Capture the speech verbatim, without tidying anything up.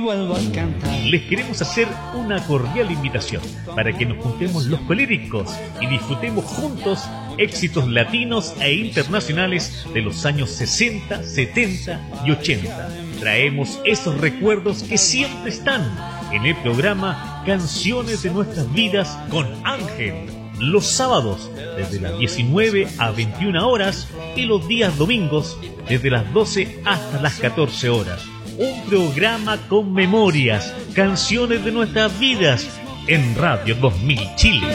Les queremos hacer una cordial invitación para que nos juntemos los colíricos y disfrutemos juntos éxitos latinos e internacionales de los años sesenta, setenta y ochenta. Traemos esos recuerdos que siempre están en el programa Canciones de Nuestras Vidas con Ángel, los sábados desde las diecinueve a veintiuna horas y los días domingos desde las doce hasta las catorce horas. Un programa con memorias, canciones de nuestras vidas en Radio dos mil Chile.